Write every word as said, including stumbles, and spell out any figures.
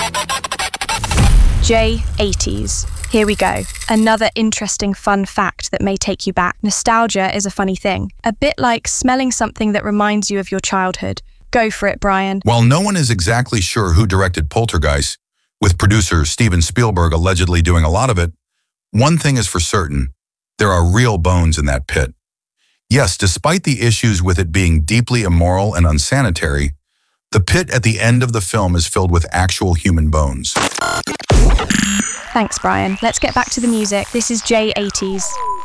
J eighties. Here we go. Another interesting fun fact that may take you back. Nostalgia is a funny thing. A bit like smelling something that reminds you of your childhood. Go for it, Brian. While no one is exactly sure who directed Poltergeist, with producer Steven Spielberg allegedly doing a lot of it, one thing is for certain: there are real bones in that pit. Yes, despite the issues with it being deeply immoral and unsanitary, the pit at the end of the film is filled with actual human bones. Thanks, Brian. Let's get back to the music. This is J eighties.